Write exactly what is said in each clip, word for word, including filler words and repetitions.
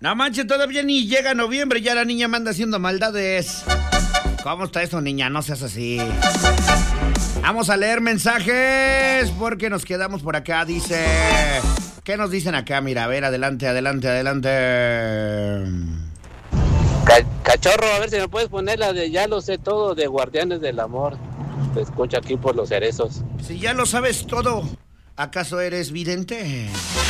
No manches, todavía ni llega noviembre, ya la niña manda haciendo maldades. ¿Cómo está eso, niña? No seas así. Vamos a leer mensajes porque nos quedamos por acá, dice... ¿Qué nos dicen acá? Mira, a ver, adelante, adelante, adelante. Ca- Cachorro, a ver si me puedes poner la de Ya lo sé todo de Guardianes del Amor. Te escucho aquí por Los Cerezos. Si ya lo sabes todo, ¿acaso eres vidente?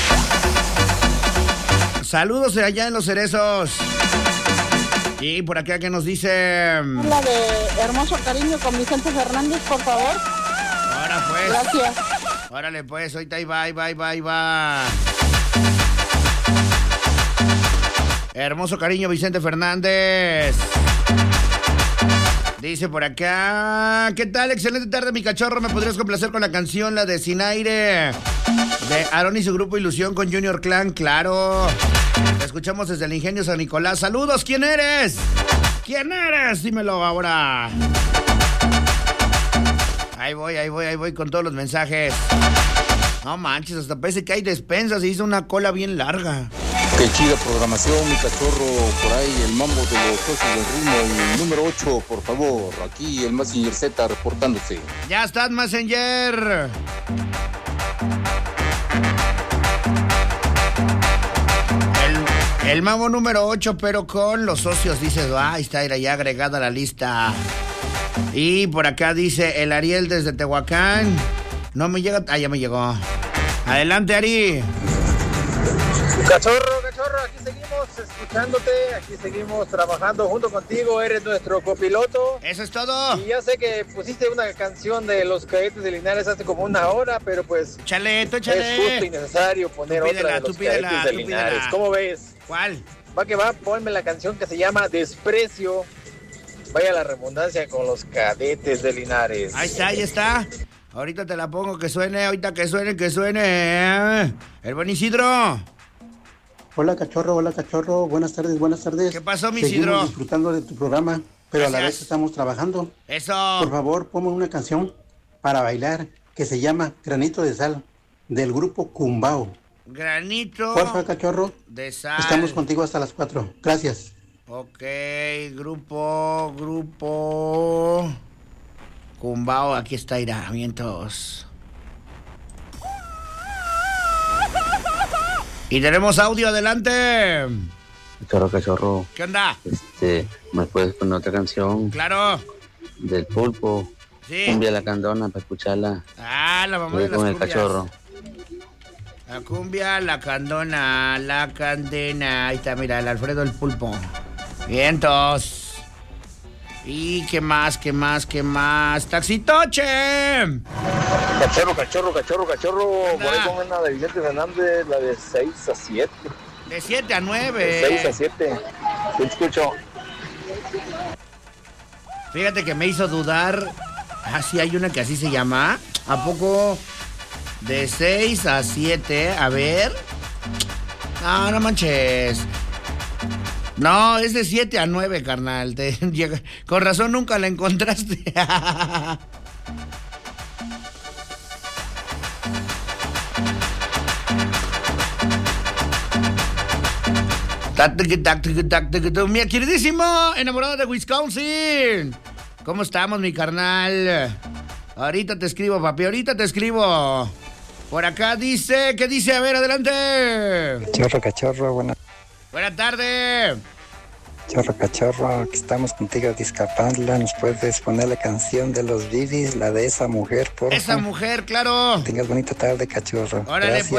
Saludos de allá en Los Cerezos. Y por acá, ¿qué nos dice? La de Hermoso Cariño con Vicente Fernández, por favor. Ahora pues. Gracias. Órale pues, ahorita ahí va, ahí va, ahí va, ahí va. Hermoso Cariño, Vicente Fernández. Dice por acá, ¿qué tal? Excelente tarde, mi cachorro. ¿Me podrías complacer con la canción, la de Sin Aire? De Aarón y su grupo Ilusión con Junior Clan, claro. Te escuchamos desde el Ingenio San Nicolás. Saludos, ¿quién eres? ¿Quién eres? Dímelo ahora. Ahí voy, ahí voy, ahí voy con todos los mensajes. No manches, hasta parece que hay despensas y hizo una cola bien larga. Qué chida programación, mi cachorro. Por ahí el mambo de los socios del ritmo. El número ocho, por favor. Aquí el Messenger Z reportándose. Ya estás, Messenger. El, el mambo número ocho, pero con los socios, dice. Ah, está ya agregada a la lista. Y por acá dice el Ariel desde Tehuacán. No me llega. Ah, ya me llegó. Adelante, Ari. Cachorro, cachorro, aquí seguimos escuchándote, aquí seguimos trabajando junto contigo, eres nuestro copiloto. Eso es todo. Y ya sé que pusiste una canción de los Cadetes de Linares hace como una hora, pero pues Chaleto, chale. es justo y necesario poner Tú pídela, otra de los tú pídela, Cadetes de tú Linares. pídela. ¿Cómo ves? ¿Cuál? Va que va, ponme la canción que se llama Desprecio. Vaya la redundancia con los Cadetes de Linares. Ahí está, ahí está. Ahorita te la pongo, que suene, ahorita que suene, que suene. El buen Isidro. Hola, cachorro, hola, cachorro. Buenas tardes, buenas tardes. ¿Qué pasó, mi Seguimos Isidro? disfrutando de tu programa, pero Gracias. a la vez estamos trabajando. Eso. Por favor, ponme una canción para bailar que se llama Granito de Sal, del grupo Cumbao. Granito. Porfa, cachorro. De sal. Estamos contigo hasta las cuatro. Gracias. Ok, grupo, grupo... Cumbao, aquí está, irá, vientos. Y tenemos audio, adelante. Cachorro, cachorro. ¿Qué onda? Este, ¿me puedes poner otra canción? Claro. Del Pulpo. Sí. Cumbia La Candona para escucharla. Ah, la mamá Voy de las con el cumbias. cachorro. La cumbia, la candona, la candena. Ahí está, mira, el Alfredo el Pulpo. Vientos. ¿Y qué más, qué más, qué más? ¡Taxitoche! Cachorro, cachorro, cachorro, cachorro. Anda. Por ahí ponme una de Vicente Fernández, la de seis a siete. De siete a De nueve. seis a siete. Te escucho. Fíjate que me hizo dudar. Ah, sí, hay una que así se llama. ¿A poco? De seis a siete. A ver. No, no manches. No, es de siete a nueve, carnal. Te llega- Con razón nunca la encontraste. Mi queridísimo enamorado de Wisconsin. ¿Cómo estamos, mi carnal? Ahorita te escribo, papi, ahorita te escribo. Por acá dice, ¿qué dice? A ver, adelante. Cachorro, cachorro, buenas Buenas tardes. Cachorro, cachorro, aquí estamos contigo, Discapantla. ¿Nos puedes poner la canción de los Bibis, la de esa mujer, por Esa mujer, claro. Tengas bonita tarde, cachorro. Órale, Gracias.